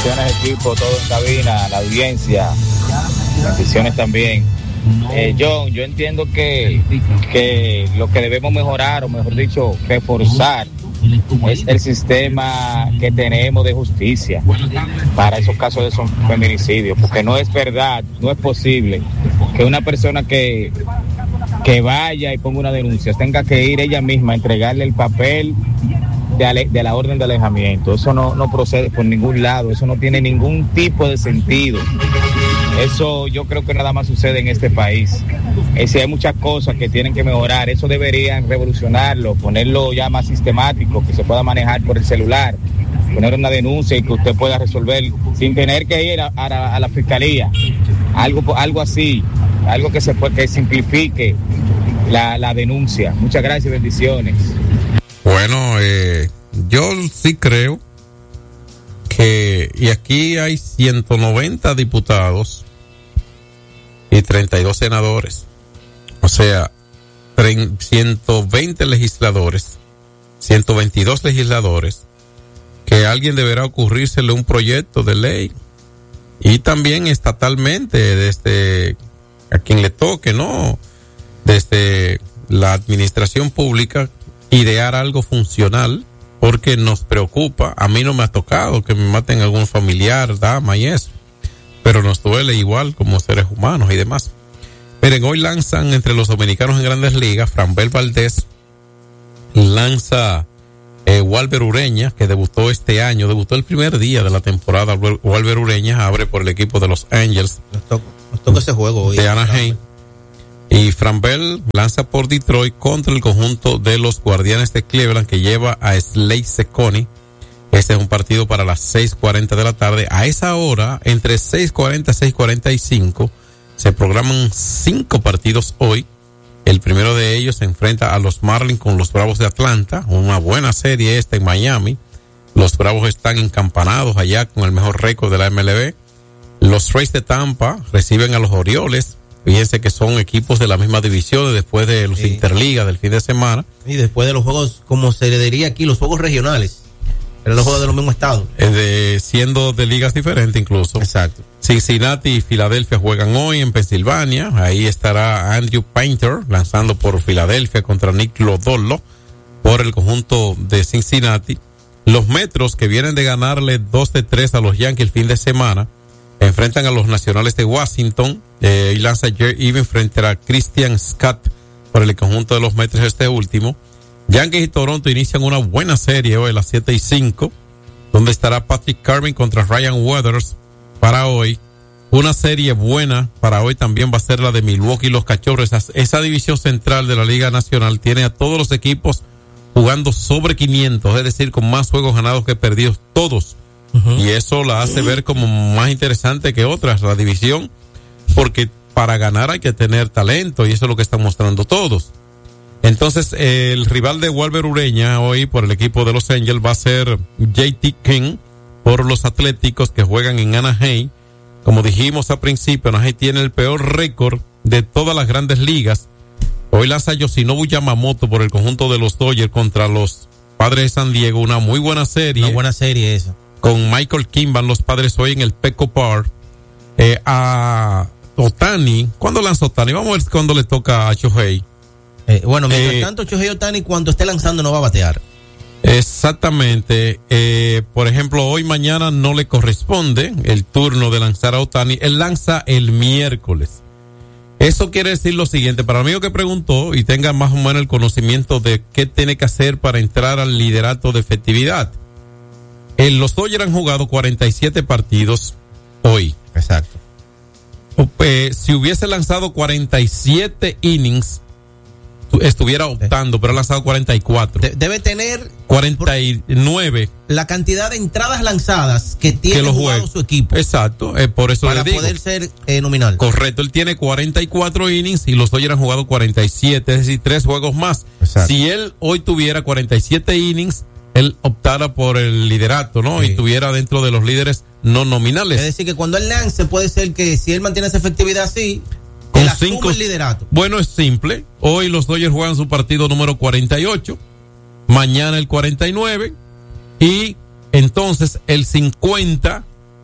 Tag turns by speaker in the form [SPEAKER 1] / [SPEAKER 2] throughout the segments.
[SPEAKER 1] Bendiciones equipo, todo en cabina, la audiencia. Bendiciones también. John, yo entiendo que lo que debemos mejorar, o mejor dicho, reforzar, es el sistema que tenemos de justicia para esos casos de feminicidio, porque no es verdad, no es posible que una persona que vaya y ponga una denuncia tenga que ir ella misma a entregarle el papel de la orden de alejamiento. Eso no procede por ningún lado, eso no tiene ningún tipo de sentido. Eso yo creo que nada más sucede en este país. Hay muchas cosas que tienen que mejorar, eso deberían revolucionarlo, ponerlo ya más sistemático, que se pueda manejar por el celular, poner una denuncia y que usted pueda resolver sin tener que ir a la fiscalía, algo así, algo que simplifique la denuncia. Muchas gracias y bendiciones.
[SPEAKER 2] Bueno, yo sí creo que, y aquí hay 190 diputados y 32 senadores, o sea, 120 legisladores, 122 legisladores, que alguien deberá ocurrírsele un proyecto de ley, y también estatalmente, desde a quien le toque, ¿no? Desde la administración pública, idear algo funcional, porque nos preocupa. A mí no me ha tocado que me maten algún familiar, dama y eso, pero nos duele igual como seres humanos y demás. Miren, hoy lanzan entre los dominicanos en Grandes Ligas, Framber Valdez lanza Walber Ureña, que debutó debutó el primer día de la temporada. Walber Ureña abre por el equipo de los Angels.
[SPEAKER 3] Nos toca ese juego hoy
[SPEAKER 2] de Anaheim. Y Framber lanza por Detroit contra el conjunto de los Guardianes de Cleveland, que lleva a Slade Cecconi. Este es un partido para las 6:40 de la tarde. A esa hora, entre 6:40 y 6:45, se programan 5 partidos hoy. El primero de ellos se enfrenta a los Marlins con los Bravos de Atlanta. Una buena serie esta en Miami. Los Bravos están encampanados allá con el mejor récord de la MLB. Los Rays de Tampa reciben a los Orioles. Fíjense que son equipos de la misma división después de los Interligas del fin de semana.
[SPEAKER 3] Y después de los juegos, como se le diría aquí, los juegos regionales. Eran los juegos de los mismos estados.
[SPEAKER 2] Siendo de ligas diferentes incluso.
[SPEAKER 3] Exacto.
[SPEAKER 2] Cincinnati y Filadelfia juegan hoy en Pensilvania. Ahí estará Andrew Painter lanzando por Filadelfia contra Nick Lodolo por el conjunto de Cincinnati. Los Metros, que vienen de ganarle 2-3 a los Yankees el fin de semana, enfrentan a los Nacionales de Washington. Y lanza Jerry Even frente a Christian Scott por el conjunto de los Metros este último. Yankees y Toronto inician una buena serie hoy a las 7:05, donde estará Patrick Corbin contra Ryan Weathers para hoy. Una serie buena para hoy también va a ser la de Milwaukee y los Cachorros. Esa división central de la Liga Nacional tiene a todos los equipos jugando sobre 500, es decir, con más juegos ganados que perdidos, todos. Y eso la hace ver como más interesante que otras, la división, porque para ganar hay que tener talento, y eso es lo que están mostrando todos. Entonces, el rival de Walber Ureña hoy por el equipo de Los Angels va a ser JT King por los Atléticos, que juegan en Anaheim. Como dijimos al principio, Anaheim tiene el peor récord de todas las grandes ligas. Hoy lanza Yoshinobu Yamamoto por el conjunto de los Dodgers contra los Padres de San Diego. Una muy buena serie.
[SPEAKER 3] Una buena serie esa.
[SPEAKER 2] Con Michael King van los Padres hoy en el Petco Park. A Ohtani, ¿cuándo lanza Ohtani? Vamos a ver cuándo le toca a Shohei.
[SPEAKER 3] Mientras tanto, Shohei Ohtani, cuando esté lanzando, no va a batear.
[SPEAKER 2] Exactamente. Por ejemplo, hoy mañana no le corresponde el turno de lanzar a Ohtani. Él lanza el miércoles. Eso quiere decir lo siguiente, para el amigo que preguntó y tenga más o menos el conocimiento de qué tiene que hacer para entrar al liderato de efectividad. Los Dodgers han jugado 47 partidos hoy.
[SPEAKER 3] Exacto.
[SPEAKER 2] Si hubiese lanzado 47 innings, estuviera optando, pero ha lanzado 44.
[SPEAKER 3] Debe tener
[SPEAKER 2] 49.
[SPEAKER 3] La cantidad de entradas lanzadas que tiene jugado su equipo.
[SPEAKER 2] Exacto, por eso le digo.
[SPEAKER 3] Para poder ser nominal.
[SPEAKER 2] Correcto, él tiene 44 innings y los Dodgers han jugado 47, es decir, 3 juegos más.
[SPEAKER 3] Exacto.
[SPEAKER 2] Si él hoy tuviera 47 innings, él optara por el liderato, ¿no? Sí. Y estuviera dentro de los líderes no nominales.
[SPEAKER 3] Es decir, que cuando él lance, puede ser que si él mantiene esa efectividad así,
[SPEAKER 2] con
[SPEAKER 3] él
[SPEAKER 2] 5
[SPEAKER 3] el liderato.
[SPEAKER 2] Bueno, es simple. Hoy los Dodgers juegan su partido número 48, mañana el 49, y entonces el 50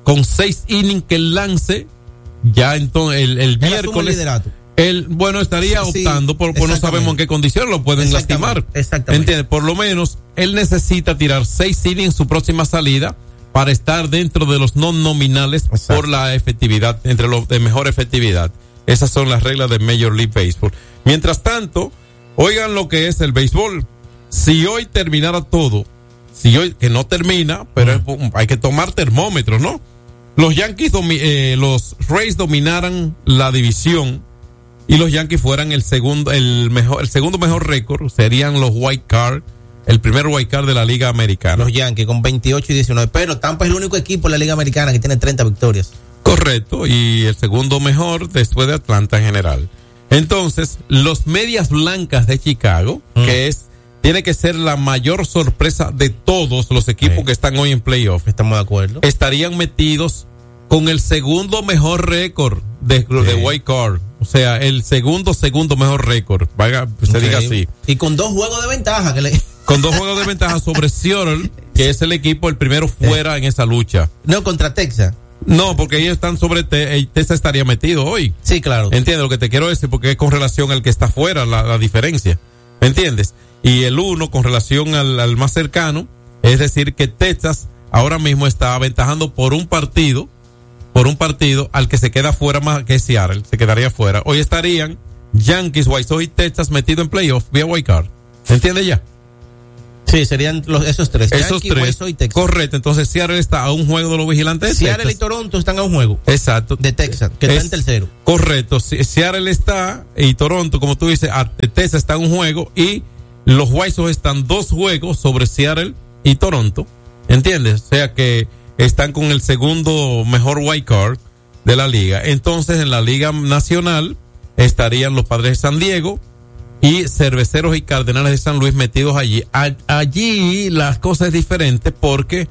[SPEAKER 2] con 6 innings que lance, ya entonces el miércoles. Estaría optando por no sabemos en qué condiciones lo pueden lastimar.
[SPEAKER 3] Exactamente.
[SPEAKER 2] ¿Entiendes? Por lo menos él necesita tirar 6 innings en su próxima salida para estar dentro de los no nominales. Exacto. Por la efectividad, entre los de mejor efectividad. Esas son las reglas de Major League Baseball. Mientras tanto, oigan lo que es el béisbol. Si hoy terminara todo, que no termina, pero hay que tomar termómetros, ¿no? Los Yankees, los Rays dominaran la división y los Yankees fueran el segundo mejor récord, serían los wild card, el primer wild card de la Liga Americana.
[SPEAKER 3] Los Yankees con 28 y 19, pero Tampa es el único equipo en la Liga Americana que tiene 30 victorias.
[SPEAKER 2] Correcto, y el segundo mejor después de Atlanta en general. Entonces, los Medias Blancas de Chicago, tiene que ser la mayor sorpresa de todos los equipos que están hoy en playoff.
[SPEAKER 3] Estamos de acuerdo.
[SPEAKER 2] Estarían metidos con el segundo mejor récord de wild card. O sea, el segundo mejor récord. Se diga así.
[SPEAKER 3] Y con 2 juegos de ventaja.
[SPEAKER 2] Con 2 juegos de ventaja sobre Seattle, que es el equipo el primero fuera en esa lucha.
[SPEAKER 3] No, contra Texas.
[SPEAKER 2] No, porque ellos están sobre Texas estaría metido hoy.
[SPEAKER 3] Sí, claro.
[SPEAKER 2] Entiendo lo que te quiero decir, porque es con relación al que está fuera la diferencia. ¿Me entiendes? Y el 1 con relación al más cercano, es decir, que Texas ahora mismo está aventajando por un partido al que se queda fuera más que Seattle, se quedaría fuera. Hoy estarían Yankees, White Sox y Texas metidos en playoff vía wild card. ¿Se entiende ya?
[SPEAKER 3] Sí, serían esos tres.
[SPEAKER 2] Esos Yankees, tres. Y Texas. Correcto. Entonces Seattle está a un juego de los vigilantes de
[SPEAKER 3] Seattle
[SPEAKER 2] Texas.
[SPEAKER 3] Y Toronto están a un juego.
[SPEAKER 2] Exacto.
[SPEAKER 3] De Texas, que está en tercero.
[SPEAKER 2] Correcto. Seattle está y Toronto, como tú dices, Texas está a un juego y los White Sox están 2 juegos sobre Seattle y Toronto. ¿Entiendes? O sea que están con el segundo mejor wild card de la liga. Entonces en la Liga Nacional estarían los Padres de San Diego y Cerveceros y Cardenales de San Luis metidos allí. Allí las cosas es diferente porque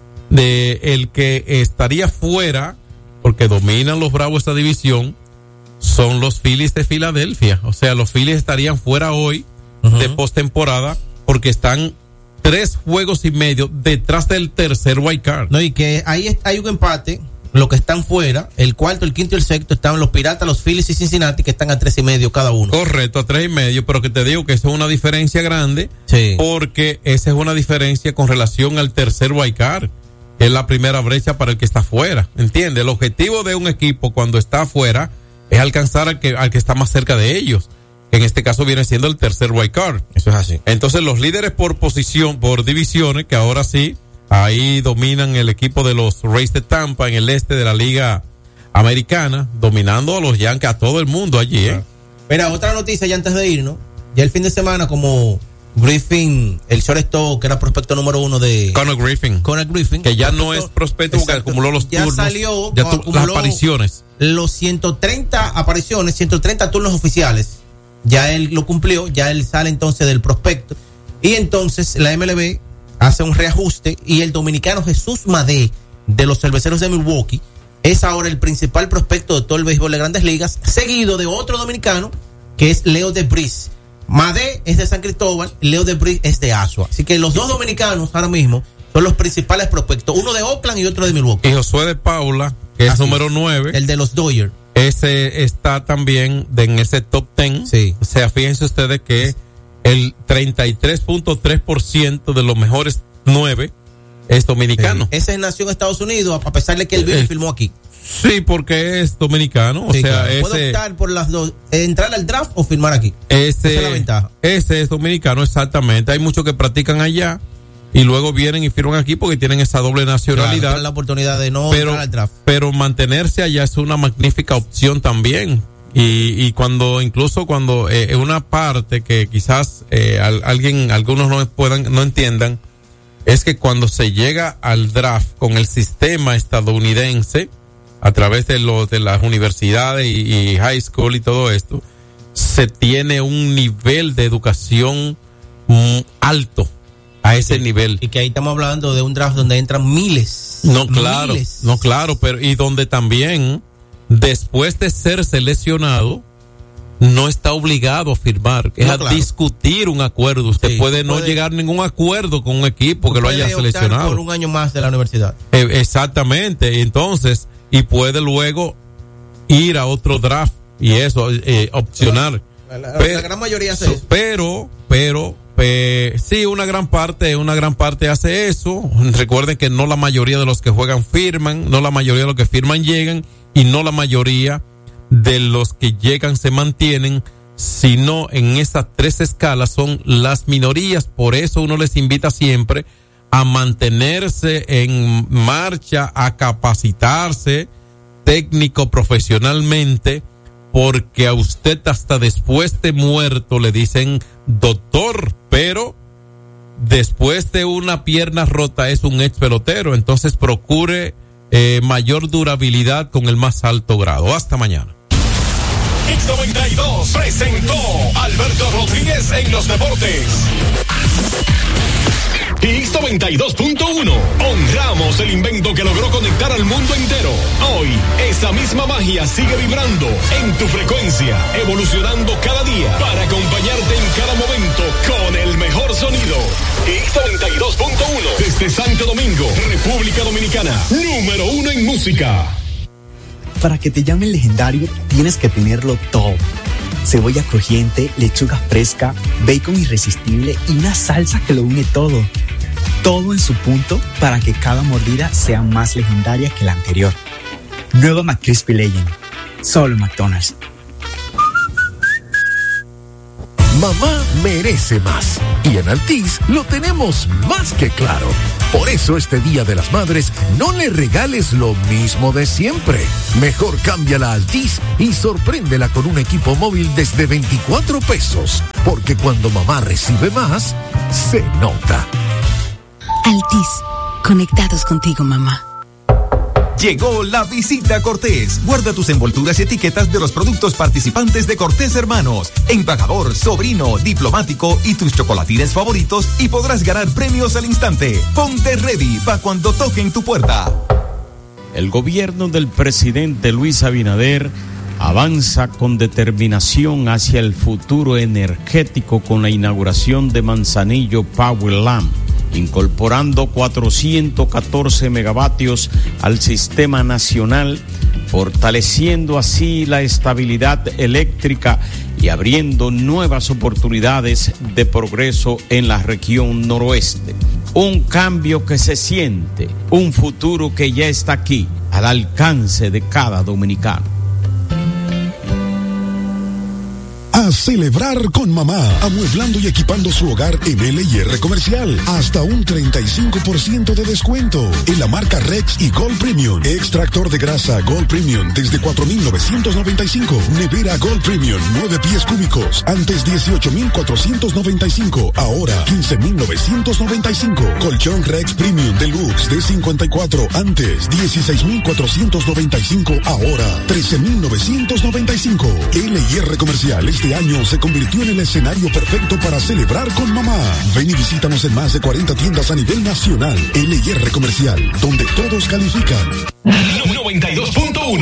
[SPEAKER 2] el que estaría fuera, porque dominan los Bravos esta división, son los Phillies de Filadelfia. O sea, los Phillies estarían fuera hoy de postemporada porque están 3 juegos y medio detrás del tercer wild card.
[SPEAKER 3] No, y que ahí hay un empate. Los que están fuera, el cuarto, el quinto y el sexto, estaban los Piratas, los Phillies y Cincinnati, que están a 3.5 cada uno.
[SPEAKER 2] Correcto, a 3.5, pero que te digo que esa es una diferencia grande,
[SPEAKER 3] sí,
[SPEAKER 2] porque esa es una diferencia con relación al tercer wild card, que es la primera brecha para el que está fuera. ¿Entiendes? El objetivo de un equipo cuando está afuera es alcanzar al que está más cerca de ellos, que en este caso viene siendo el tercer wild card.
[SPEAKER 3] Eso es así.
[SPEAKER 2] Entonces los líderes por posición, por divisiones, que ahora sí, ahí dominan el equipo de los Rays de Tampa en el este de la Liga Americana, dominando a los Yankees, a todo el mundo allí,
[SPEAKER 3] Mira, otra noticia ya antes de irnos, ya el fin de semana como Griffin, el shortstop que era prospecto número 1 de
[SPEAKER 2] Conor Griffin, que ya no es prospecto porque acumuló los turnos,
[SPEAKER 3] salió,
[SPEAKER 2] ya las apariciones,
[SPEAKER 3] los 130 apariciones, 130 turnos oficiales, ya él lo cumplió, ya él sale entonces del prospecto y entonces la MLB hace un reajuste y el dominicano Jesús Madé de los Cerveceros de Milwaukee es ahora el principal prospecto de todo el béisbol de Grandes Ligas, seguido de otro dominicano que es Leo Debris. Madé es de San Cristóbal, Leo Debris es de Asua. Así que los 2 dominicanos ahora mismo son los principales prospectos, uno de Oakland y otro de Milwaukee.
[SPEAKER 2] Y Josué de Paula, que es número 9.
[SPEAKER 3] El de los Dodgers.
[SPEAKER 2] Ese está también en ese top 10.
[SPEAKER 3] Sí.
[SPEAKER 2] O sea, fíjense ustedes que el 33.3% de los mejores 9 es dominicano.
[SPEAKER 3] Sí. Ese nació en Estados Unidos, a pesar de que él vive y filmó aquí.
[SPEAKER 2] Sí, porque es dominicano.
[SPEAKER 3] Sí,
[SPEAKER 2] o sea,
[SPEAKER 3] claro. Puede optar por las dos, entrar al draft o firmar aquí. Esa es la ventaja.
[SPEAKER 2] Ese es dominicano, exactamente. Hay muchos que practican allá y luego vienen y firman aquí porque tienen esa doble nacionalidad.
[SPEAKER 3] Claro, tienen la oportunidad de no entrar al draft.
[SPEAKER 2] Pero mantenerse allá es una magnífica opción también. Y incluso cuando es una parte que quizás algunos no entiendan, es que cuando se llega al draft con el sistema estadounidense, a través de las universidades y high school y todo esto, se tiene un nivel de educación alto a ese nivel.
[SPEAKER 3] Y que ahí estamos hablando de un draft donde entran miles.
[SPEAKER 2] No, claro, pero y donde también, después de ser seleccionado, no está obligado a firmar, es a discutir un acuerdo. Usted puede no llegar a ningún acuerdo con un equipo que lo haya seleccionado.
[SPEAKER 3] Por un año más de la universidad.
[SPEAKER 2] Exactamente, entonces, y puede luego ir a otro draft y eso, opcionar.
[SPEAKER 3] La gran mayoría hace eso.
[SPEAKER 2] Pero, sí, una gran parte hace eso. Recuerden que no la mayoría de los que juegan firman, no la mayoría de los que firman llegan, y no la mayoría de los que llegan se mantienen, sino en esas 3 escalas son las minorías. Por eso uno les invita siempre a mantenerse en marcha, a capacitarse técnico profesionalmente, porque a usted hasta después de muerto le dicen doctor, pero después de una pierna rota es un ex pelotero. Entonces procure mayor durabilidad con el más alto grado. Hasta mañana.
[SPEAKER 4] X92 presentó Alberto Rodríguez en los deportes. X92.1. Honramos el invento que logró conectar al mundo entero. Hoy, esa misma magia sigue vibrando en tu frecuencia, evolucionando cada día para acompañarte en cada momento con el mejor sonido. X92.1. Desde Santo Domingo, República Dominicana. Número 1 en música.
[SPEAKER 5] Para que te llamen legendario, tienes que tenerlo todo. Cebolla crujiente, lechuga fresca, bacon irresistible y una salsa que lo une todo. Todo en su punto para que cada mordida sea más legendaria que la anterior. Nueva McCrispy Legend. Solo en McDonald's.
[SPEAKER 6] Mamá merece más. Y en Altis lo tenemos más que claro. Por eso este Día de las Madres no le regales lo mismo de siempre. Mejor cámbiala a Altis y sorpréndela con un equipo móvil desde 24 pesos. Porque cuando mamá recibe más, se nota.
[SPEAKER 7] Altis, conectados contigo, mamá.
[SPEAKER 8] Llegó la visita Cortés. Guarda tus envolturas y etiquetas de los productos participantes de Cortés Hermanos, embajador, sobrino, diplomático y tus chocolatines favoritos, y podrás ganar premios al instante. Ponte ready para cuando toquen tu puerta.
[SPEAKER 9] El gobierno del presidente Luis Abinader avanza con determinación hacia el futuro energético con la inauguración de Manzanillo Power Lamp, incorporando 414 megavatios al sistema nacional, fortaleciendo así la estabilidad eléctrica y abriendo nuevas oportunidades de progreso en la región noroeste. Un cambio que se siente, un futuro que ya está aquí, al alcance de cada dominicano.
[SPEAKER 10] A celebrar con mamá, amueblando y equipando su hogar en LIR Comercial. Hasta un 35% de descuento en la marca Rex y Gold Premium. Extractor de grasa Gold Premium desde 4,995. Nevera Gold Premium 9 pies cúbicos. Antes 18,495. Ahora 15,995. Colchón Rex Premium Deluxe de 54. Antes 16,495. Ahora 13,995. LIR Comercial este año se convirtió en el escenario perfecto para celebrar con mamá. Ven y visítanos en más de 40 tiendas a nivel nacional. LIR Comercial, donde todos califican.
[SPEAKER 4] 92.1